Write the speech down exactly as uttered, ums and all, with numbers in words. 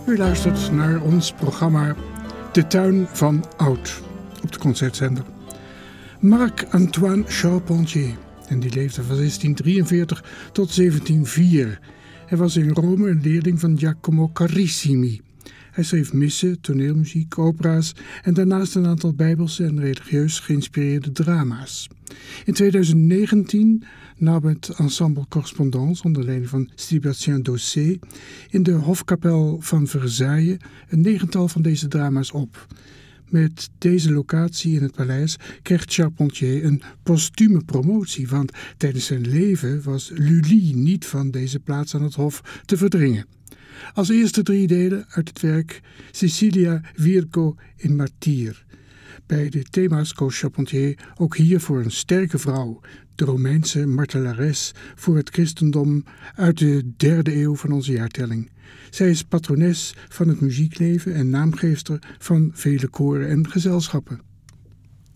U luistert naar ons programma De Tuin van Oud op de Concertzender. Marc-Antoine Charpentier, en die leefde van zestien drieënveertig tot zeventien nul vier. Hij was in Rome een leerling van Giacomo Carissimi. Hij schreef missen, toneelmuziek, opera's en daarnaast een aantal bijbelse en religieus geïnspireerde drama's. In tweeduizend negentien nam het ensemble Correspondance onder leiding van Sébastien Dossé in de Hofkapel van Versailles een negental van deze drama's op. Met deze locatie in het paleis kreeg Charpentier een postume promotie, want tijdens zijn leven was Lully niet van deze plaats aan het hof te verdringen. Als eerste drie delen uit het werk Cecilia, Virgo en Martyr. Bij de thema's koos Charpentier ook hier voor een sterke vrouw, de Romeinse martelares voor het christendom uit de derde eeuw van onze jaartelling. Zij is patrones van het muziekleven en naamgeefster van vele koren en gezelschappen.